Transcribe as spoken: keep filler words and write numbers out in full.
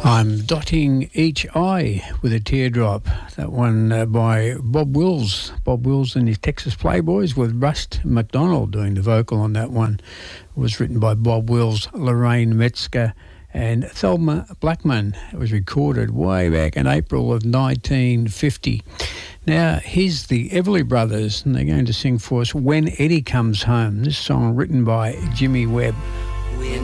I'm dotting each I with a teardrop. That one uh, by Bob Wills. Bob Wills and his Texas Playboys with Rust McDonald doing the vocal on that one. It was written by Bob Wills, Lorraine Metzger and Thelma Blackman. It was recorded way back in April of nineteen fifty. Now, here's the Everly Brothers, and they're going to sing for us When Eddie Comes Home. This song written by Jimmy Webb.